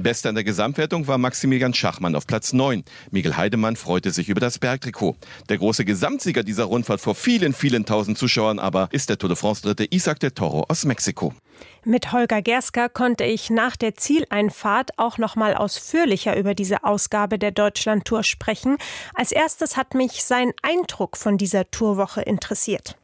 Bester in der Gesamtwertung war Maximilian Schachmann auf Platz 9. Miguel Heidemann freute sich über das Bergtrikot. Der große Gesamtsieger dieser Rundfahrt vor vielen, vielen tausend Zuschauern aber ist der Tour de France-Dritte Isaac del Toro aus Mexiko. Mit Holger Gerska konnte ich nach der Zieleinfahrt auch noch mal ausführlicher über diese Ausgabe der Deutschlandtour sprechen. Als erstes hat mich sein Eindruck von dieser Tourwoche interessiert.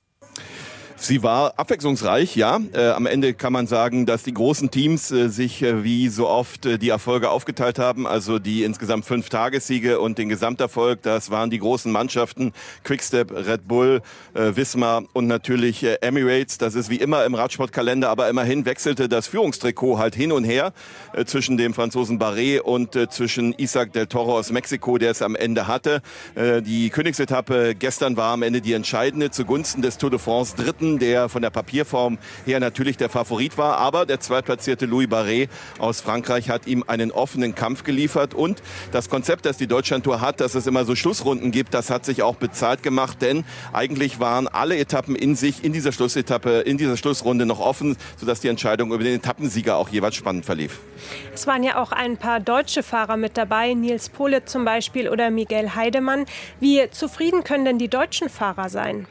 Sie war abwechslungsreich, ja. Am Ende kann man sagen, dass die großen Teams sich wie so oft die Erfolge aufgeteilt haben. Also die insgesamt 5 Tagessiege und den Gesamterfolg, das waren die großen Mannschaften. Quickstep, Red Bull, Visma und natürlich Emirates. Das ist wie immer im Radsportkalender, aber immerhin wechselte das Führungstrikot halt hin und her zwischen dem Franzosen Bardet und zwischen Isaac del Toro aus Mexiko, der es am Ende hatte. Die Königsetappe gestern war am Ende die entscheidende zugunsten des Tour de France Dritten, der von der Papierform her natürlich der Favorit war. Aber der zweitplatzierte Louis Bardet aus Frankreich hat ihm einen offenen Kampf geliefert. Und das Konzept, das die Deutschlandtour hat, dass es immer so Schlussrunden gibt, das hat sich auch bezahlt gemacht. Denn eigentlich waren alle Etappen in dieser Schlussrunde noch offen, sodass die Entscheidung über den Etappensieger auch jeweils spannend verlief. Es waren ja auch ein paar deutsche Fahrer mit dabei, Nils Politt zum Beispiel oder Miguel Heidemann. Wie zufrieden können denn die deutschen Fahrer sein?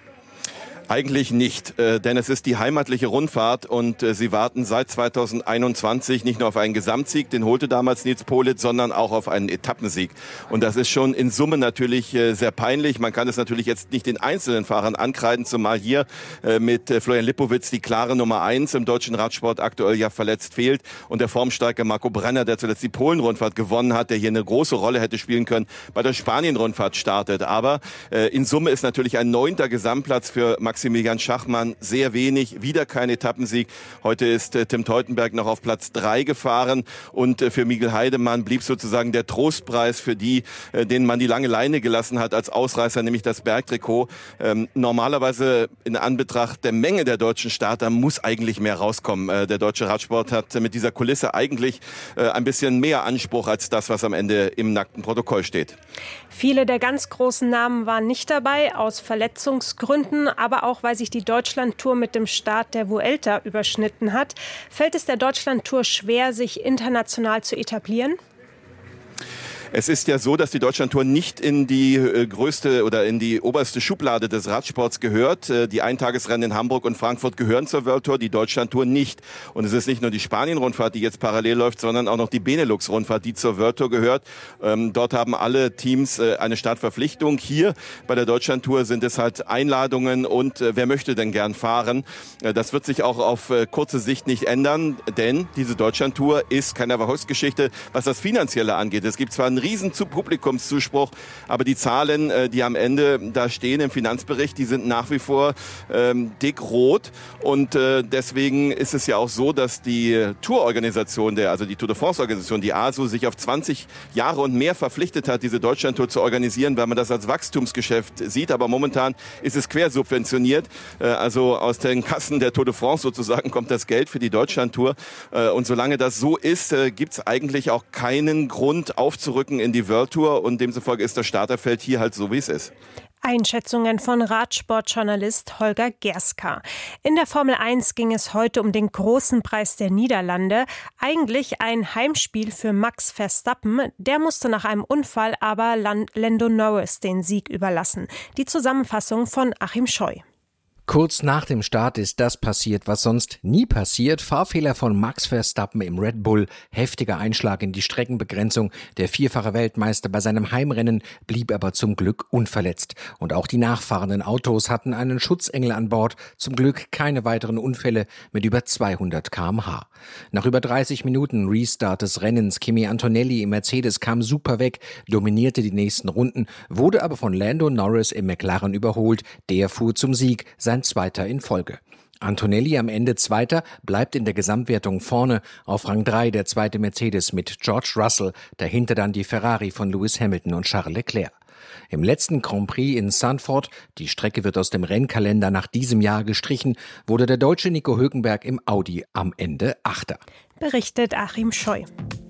Eigentlich nicht, denn es ist die heimatliche Rundfahrt und sie warten seit 2021 nicht nur auf einen Gesamtsieg, den holte damals Nils Politt, sondern auch auf einen Etappensieg. Und das ist schon in Summe natürlich sehr peinlich. Man kann es natürlich jetzt nicht den einzelnen Fahrern ankreiden, zumal hier mit Florian Lipowitz die klare Nummer 1 im deutschen Radsport aktuell ja verletzt fehlt. Und der formstarke Marco Brenner, der zuletzt die Polen-Rundfahrt gewonnen hat, der hier eine große Rolle hätte spielen können, bei der Spanien-Rundfahrt startet. Aber in Summe ist natürlich ein 9. Gesamtplatz für Maximilian Schachmann sehr wenig, wieder kein Etappensieg. Heute ist Tim Teutenberg noch auf Platz 3 gefahren und für Miguel Heidemann blieb sozusagen der Trostpreis für die, denen man die lange Leine gelassen hat als Ausreißer, nämlich das Bergtrikot. Normalerweise in Anbetracht der Menge der deutschen Starter muss eigentlich mehr rauskommen. Der deutsche Radsport hat mit dieser Kulisse eigentlich ein bisschen mehr Anspruch als das, was am Ende im nackten Protokoll steht. Viele der ganz großen Namen waren nicht dabei, aus Verletzungsgründen, aber auch, weil sich die Deutschlandtour mit dem Start der Vuelta überschnitten hat. Fällt es der Deutschlandtour schwer, sich international zu etablieren? Es ist ja so, dass die Deutschlandtour nicht in die größte oder in die oberste Schublade des Radsports gehört. Die Eintagesrennen in Hamburg und Frankfurt gehören zur World Tour, die Deutschlandtour nicht. Und es ist nicht nur die Spanien-Rundfahrt, die jetzt parallel läuft, sondern auch noch die Benelux-Rundfahrt, die zur World Tour gehört. Dort haben alle Teams eine Startverpflichtung. Hier bei der Deutschlandtour sind es halt Einladungen und wer möchte denn gern fahren? Das wird sich auch auf kurze Sicht nicht ändern, denn diese Deutschlandtour ist keine Erfolgsgeschichte, was das Finanzielle angeht. Es gibt zwar einen riesen Publikumszuspruch, aber die Zahlen, die am Ende da stehen im Finanzbericht, die sind nach wie vor dick-rot und deswegen ist es ja auch so, dass die Tourorganisation, also die Tour de France-Organisation, die ASO, sich auf 20 Jahre und mehr verpflichtet hat, diese Deutschlandtour zu organisieren, weil man das als Wachstumsgeschäft sieht, aber momentan ist es quersubventioniert, also aus den Kassen der Tour de France sozusagen kommt das Geld für die Deutschlandtour und solange das so ist, gibt es eigentlich auch keinen Grund aufzurücken in die World Tour und demzufolge ist das Starterfeld hier halt so, wie es ist. Einschätzungen von Radsportjournalist Holger Gerska. In der Formel 1 ging es heute um den großen Preis der Niederlande. Eigentlich ein Heimspiel für Max Verstappen. Der musste nach einem Unfall aber Lando Norris den Sieg überlassen. Die Zusammenfassung von Achim Scheu. Kurz nach dem Start ist das passiert, was sonst nie passiert. Fahrfehler von Max Verstappen im Red Bull, heftiger Einschlag in die Streckenbegrenzung. Der vierfache Weltmeister bei seinem Heimrennen blieb aber zum Glück unverletzt. Und auch die nachfahrenden Autos hatten einen Schutzengel an Bord. Zum Glück keine weiteren Unfälle mit über 200 km/h. Nach über 30 Minuten Restart des Rennens, Kimi Antonelli im Mercedes kam super weg, dominierte die nächsten Runden, wurde aber von Lando Norris im McLaren überholt. Der fuhr zum Sieg, sein zweiter in Folge. Antonelli am Ende Zweiter, bleibt in der Gesamtwertung vorne. Auf Rang 3 der zweite Mercedes mit George Russell, dahinter dann die Ferrari von Lewis Hamilton und Charles Leclerc. Im letzten Grand Prix in Zandvoort, die Strecke wird aus dem Rennkalender nach diesem Jahr gestrichen, wurde der Deutsche Nico Hülkenberg im Audi am Ende Achter. Berichtet Achim Scheu.